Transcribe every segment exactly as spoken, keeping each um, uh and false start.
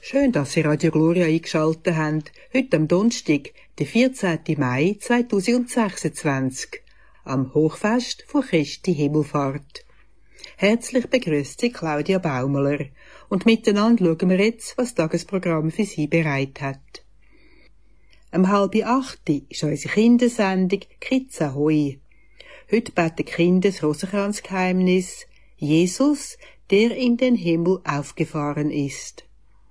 Schön, dass Sie Radio Gloria eingeschaltet haben. Heute am Donnerstag, den vierzehnten Mai zweitausendsechsundzwanzig, am Hochfest von Christi Himmelfahrt. Herzlich begrüßt Sie Claudia Baumler. Und miteinander schauen wir jetzt, was das Tagesprogramm für Sie bereit hat. Um halb acht ist unsere Kindersendung Kids Ahoi. Heute beten die Kinder das Rosenkranzgeheimnis Jesus, der in den Himmel aufgefahren ist.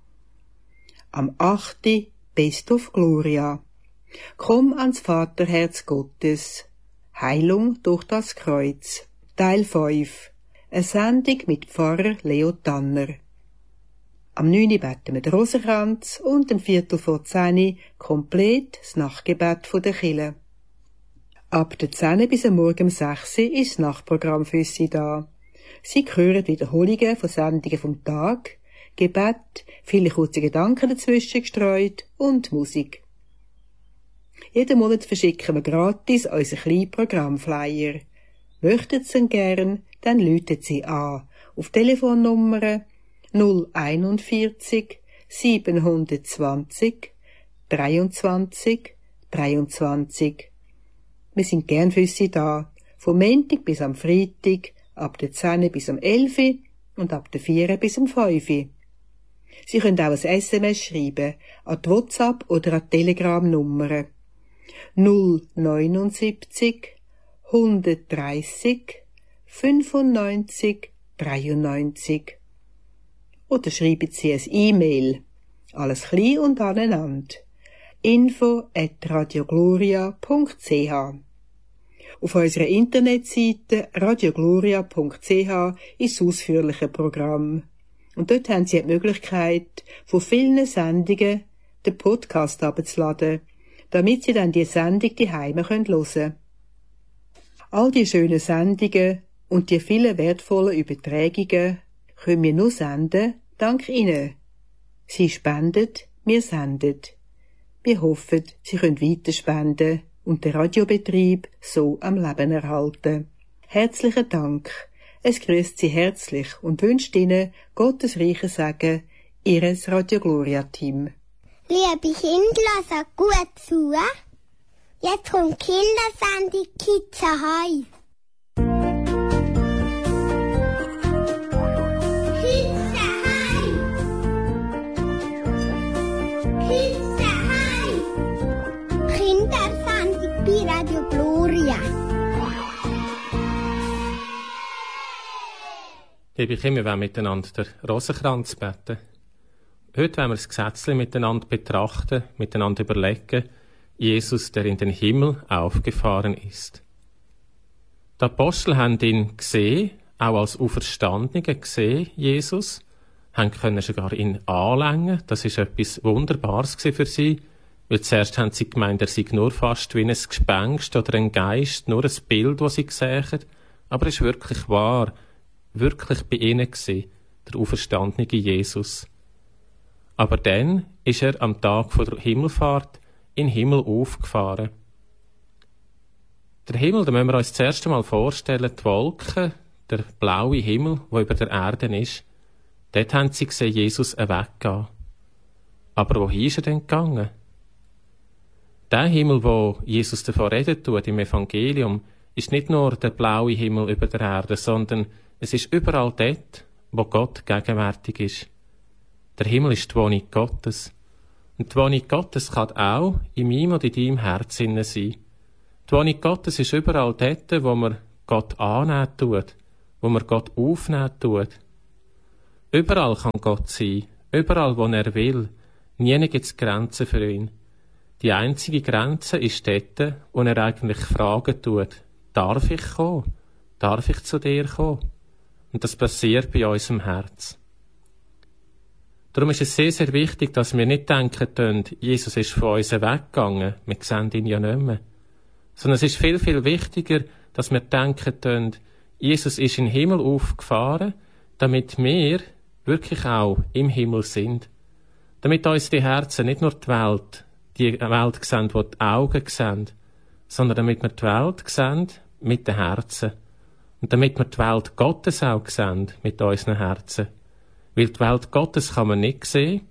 Am achten Best of Gloria. Komm ans Vaterherz Gottes. Heilung durch das Kreuz. Teil fünf. Eine Sendung mit Pfarrer Leo Tanner. Am neunten beten wir den Rosenkranz und am Viertel vor zehn komplett das Nachtgebet der Kirche. Ab der zehn bis am Morgen um sechs ist das Nachtprogramm für Sie da. Sie hören Wiederholungen von Sendungen vom Tag, Gebet, viele kurze Gedanken dazwischen gestreut und Musik. Jeden Monat verschicken wir gratis unseren kleinen Programmflyer. Möchten Sie ihn gern, dann rufen Sie an auf Telefonnummer null einundvierzig siebenhundertzwanzig dreiundzwanzig dreiundzwanzig. Wir sind gern für Sie da, vom Montag bis am Freitag, ab der zehn bis am elf und ab der vier bis am fünf. Sie können auch ein S M S schreiben, an die WhatsApp oder an die Telegram-Nummer null neunundsiebzig hundertdreißig fünfundneunzig dreiundneunzig. Oder schreiben Sie ein E-Mail. Alles klein und aneinander. info at radiogloria punkt c h. Auf unserer Internetseite radiogloria punkt c h ist das ausführliche Programm. Und dort haben Sie die Möglichkeit, von vielen Sendungen den Podcast herunterzuladen, damit Sie dann die Sendung daheim hören können. All die schönen Sendungen und die vielen wertvollen Übertragungen können wir nur senden, dank Ihnen. Sie spenden, wir senden. Wir hoffen, Sie können weiter spenden und den Radiobetrieb so am Leben erhalten. Herzlichen Dank. Es grüßt Sie herzlich und wünscht Ihnen Gottes reichen Segen, Ihres Radio Gloria Team. Liebe Kinder, hört gut zu. Jetzt kommt Kindersendung Kids Ahoi. Kids Ahoi. Kids Ahoi. Kindersendung bei Radio Gloria. Liebe Kinder, wir wollen miteinander den Rosenkranz beten. Heute wollen wir das Gesetzchen miteinander betrachten, miteinander überlegen, Jesus, der in den Himmel aufgefahren ist. Die Apostel haben ihn gesehen, auch als Auferstandenen gesehen, Jesus, haben können sogar ihn anlängen. Das ist etwas Wunderbares für sie, weil zuerst haben sie gemeint, er sei nur fast wie ein Gespenst oder ein Geist, nur ein Bild, das sie sehen. Aber es ist wirklich wahr, wirklich bei ihnen gewesen, der auferstandene Jesus. Aber dann ist er am Tag der Himmelfahrt in den Himmel aufgefahren. Der Himmel, da müssen wir uns das erste Mal vorstellen, die Wolken, der blaue Himmel, der über der Erde ist. Dort haben sie gesehen, Jesus weggehen. Aber wohin ist er denn gegangen? Der Himmel, wo Jesus davon redet tut im Evangelium, ist nicht nur der blaue Himmel über der Erde, sondern es ist überall dort, wo Gott gegenwärtig ist. Der Himmel ist die Wohnung Gottes. Und die Wohnung Gottes kann auch in meinem und in deinem Herzen sein. Die Wohnung Gottes ist überall dort, wo man Gott annehmen tut, wo man Gott aufnehmen tut. Überall kann Gott sein, überall, wo er will. Nie gibt es Grenzen für ihn. Die einzige Grenze ist dort, wo er eigentlich fragen tut, darf ich kommen? Darf ich zu dir kommen? Und das passiert bei unserem Herz. Darum ist es sehr, sehr wichtig, dass wir nicht denken, Jesus ist von uns weggegangen, wir sehen ihn ja nicht mehr. Sondern es ist viel, viel wichtiger, dass wir denken, Jesus ist in den Himmel aufgefahren, damit wir wirklich auch im Himmel sind. Damit unsere Herzen nicht nur die Welt, die Welt sehen, die die Augen sehen, sondern damit wir die Welt sehen mit den Herzen. Und damit wir die Welt Gottes auch sehen mit unseren Herzen. Weil die Welt Gottes kann man nicht sehen,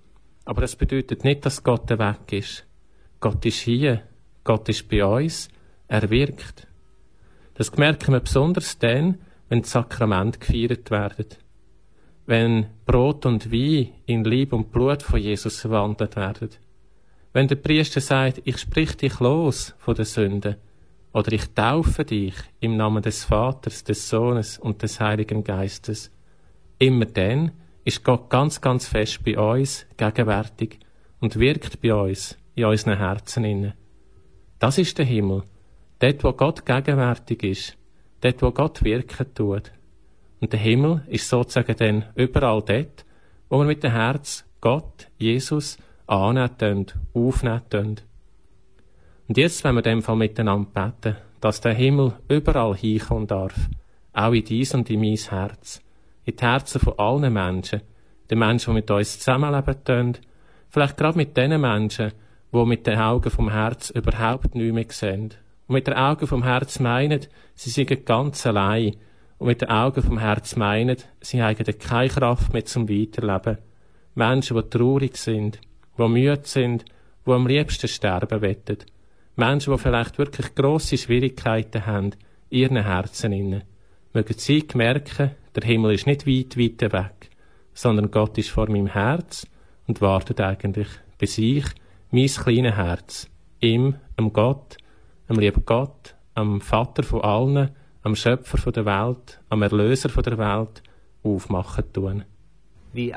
Aber das bedeutet nicht, dass Gott weg ist. Gott ist hier. Gott ist bei uns. Er wirkt. Das merken wir besonders dann, wenn die Sakramente gefeiert werden. Wenn Brot und Wein in Leib und Blut von Jesus verwandelt werden. Wenn der Priester sagt, ich sprich dich los von der Sünde. Oder ich taufe dich im Namen des Vaters, des Sohnes und des Heiligen Geistes. Immer dann ist Gott ganz, ganz fest bei uns gegenwärtig und wirkt bei uns, in unseren Herzen inne. Das ist der Himmel. Dort, wo Gott gegenwärtig ist. Dort, wo Gott wirken tut. Und der Himmel ist sozusagen dann überall dort, wo wir mit dem Herz Gott, Jesus, annehmen, aufnehmen. Und jetzt wollen wir in dem Fall miteinander beten, dass der Himmel überall hinkommen darf, auch in dies und in mein Herz, in die Herzen von allen Menschen, den Menschen, die mit uns zusammenleben können, vielleicht gerade mit den Menschen, die mit den Augen vom Herz überhaupt nichts mehr sehen, und mit den Augen vom Herz meinen, sie sind ganz allein, und mit den Augen vom Herz meinen, sie haben keine Kraft mehr zum Weiterleben. Menschen, die traurig sind, die müde sind, die am liebsten sterben wollen. Menschen, die vielleicht wirklich grosse Schwierigkeiten haben, in ihren Herzen inne. Mögen sie merken, der Himmel ist nicht weit, weit weg, sondern Gott ist vor meinem Herz und wartet eigentlich, bis ich mein kleines Herz ihm, am Gott, am lieben Gott, am Vater von allen, am Schöpfer von der Welt, am Erlöser von der Welt aufmachen tun.